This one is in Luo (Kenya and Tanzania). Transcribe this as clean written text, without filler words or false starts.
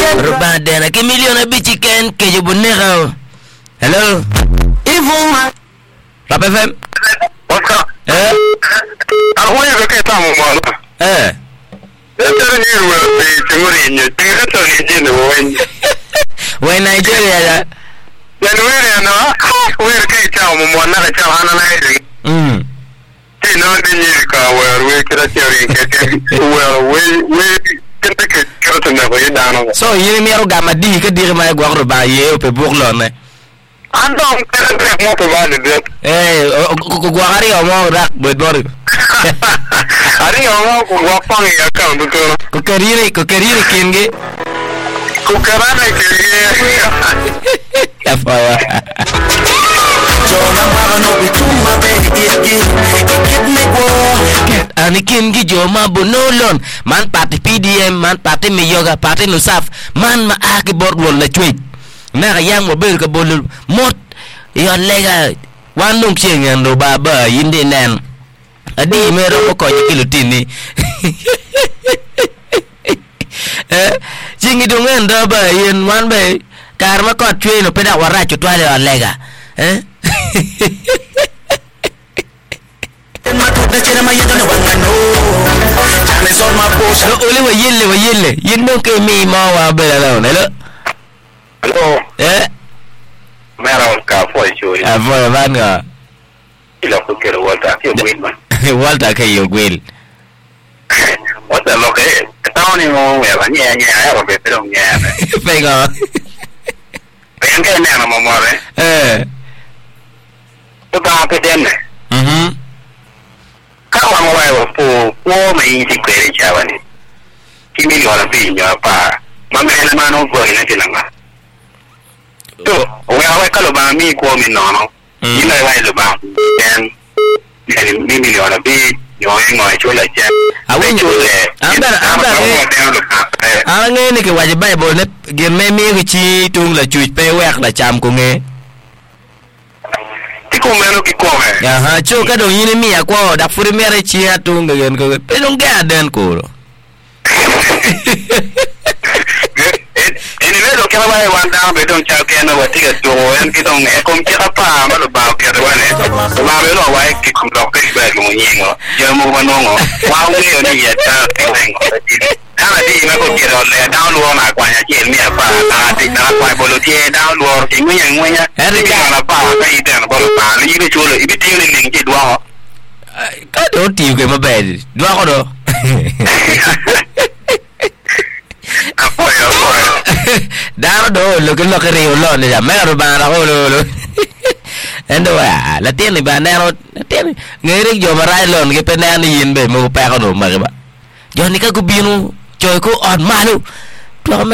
Ruba dena ke miliona bichiken ke jubunero. Hello. Ivo. Rap FM. What's up? Aku yang ke tamu mana? Jadi ni di Cemuri ni, tinggal tu ni je ni. Why Nigeria ya? Dan where na? Where ke tamu mana ke tamu mana lagi? Ti no ni ka where kira teori ke we kita ke kira tu nak we dano. So yini mi aro gamadi ke diri mai gwa Ruba ye pe burlone. Andong kira mo to bali det. Gua hari omong rak bedor. Hari omong gua pang ya kan tu. Ko keriri kinge. Ko kerana kinge. Apa ya? Ani kingi joma bonolon man pati PDM man pati miyoga pati nusaf man ma aki borlon la tweet. Na yang mobil ke bolul mot yon lega wanung chengan do baba yinde nan adi mero ko kilutini jingi dongen do ba yen wan be karma ko twe no peda wara chutwale lega ole wayelle yendo ke mi ma wa bela hello. Hello. Merah ka foi chui. Foi vanga. Ilo ko kero Walter ke win man. Walter ke yo gwel. Walter lo ke tao ni mo we ba nya ya be pero nya. Pega. Pen ke na mo mo re. To ba pe den. Ka wa mo wa po mai ti kwere chawani. Kimi yo la bi nya pa. Ma me na ma no ko ina tinanga. Tu, awak kalau bami kuah minum, ini awak lebam, dan ni milion lebih, yang cuci aja. Awak cuci. Anda ni ke wajib bayar boleh, gememi kecil tung la cuci pewek la cam kunge. Tiku menu kiko me. Ya, cuci kadang ini mi aku dah furi mere cia tung dengan kau, pedung gaden kau. Ini lo kira bayi wanda bedong cakap kena wati ke tuan kita ngekong kira apa malu bau kira wane. Malu lo bayi kita blok ke bayi mungingo, jamu manongo. Wau ni ni ya cakap tengo. Kalau di mana kira le down luar nak kuanya jen ni apa? Kalau di nak kuai bolu dia down luar tinggi yang muanya. Hari kalau apa? Kalau itu yang bolu pa, ini cuma ini tinggi ning je dua. Kau tu tiu ke mana dua kau tu. Apa ya? Dah lo ke rio lo ni jamai kalau bang lo. Endo ya, latihan ni bang ero, latihan ngerik jo marai lo, ni penan ni yin be, mau pekau tu, macam apa? Jangan ni kan aku binu, coy aku on malu.